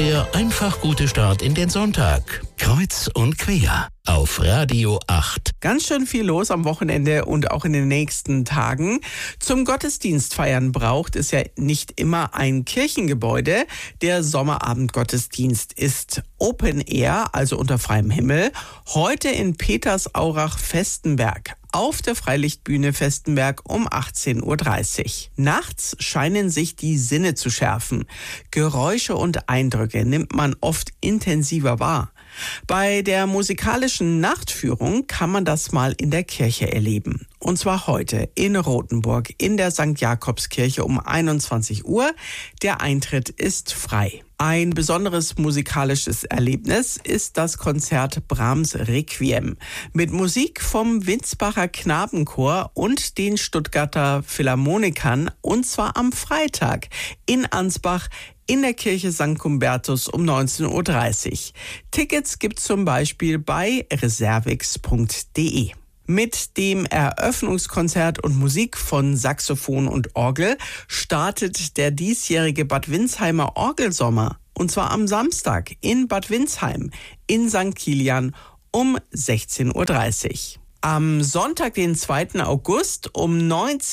Der einfach gute Start in den Sonntag. Kreuz und quer auf Radio 8. Ganz schön viel los am Wochenende und auch in den nächsten Tagen. Zum Gottesdienst feiern braucht es ja nicht immer ein Kirchengebäude. Der Sommerabendgottesdienst ist Open Air, also unter freiem Himmel. Heute in Petersaurach-Vestenberg. Auf der Freilichtbühne Vestenberg um 18:30 Uhr. Nachts scheinen sich die Sinne zu schärfen. Geräusche und Eindrücke nimmt man oft intensiver wahr. Bei der musikalischen Nachtführung kann man das mal in der Kirche erleben. Und zwar heute in Rothenburg in der St. Jakobskirche um 21 Uhr. Der Eintritt ist frei. Ein besonderes musikalisches Erlebnis ist das Konzert Brahms Requiem mit Musik vom Winsbacher Knabenchor und den Stuttgarter Philharmonikern, und zwar am Freitag in Ansbach in der Kirche St. Hubertus um 19:30 Uhr. Tickets gibt's zum Beispiel bei reservix.de. Mit dem Eröffnungskonzert und Musik von Saxophon und Orgel startet der diesjährige Bad Windsheimer Orgelsommer. Und zwar am Samstag in Bad Windsheim in St. Kilian um 16:30 Uhr. Am Sonntag, den 2. August um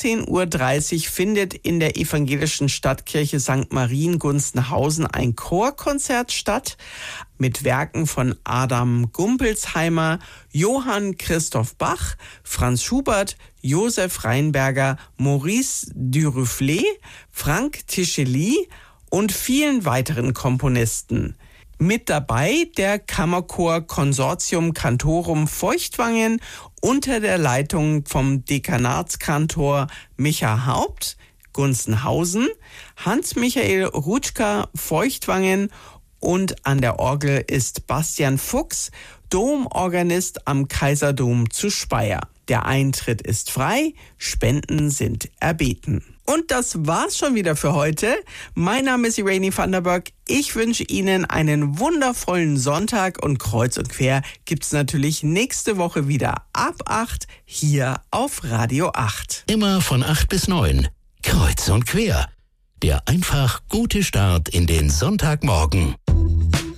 19:30 Uhr findet in der evangelischen Stadtkirche St. Marien Gunzenhausen ein Chorkonzert statt mit Werken von Adam Gumpelsheimer, Johann Christoph Bach, Franz Schubert, Josef Rheinberger, Maurice Duruflé, Frank Tischeli und vielen weiteren Komponisten. Mit dabei der Kammerchor Consortium Cantorum Feuchtwangen unter der Leitung vom Dekanatskantor Micha Haupt, Gunzenhausen, Hans-Michael Rutschka Feuchtwangen, und an der Orgel ist Bastian Fuchs, Domorganist am Kaiserdom zu Speyer. Der Eintritt ist frei, Spenden sind erbeten. Und das war's schon wieder für heute. Mein Name ist Irene van der Berg. Ich wünsche Ihnen einen wundervollen Sonntag, und Kreuz und Quer gibt's natürlich nächste Woche wieder ab 8 hier auf Radio 8. Immer von 8 bis 9. Kreuz und quer. Der einfach gute Start in den Sonntagmorgen.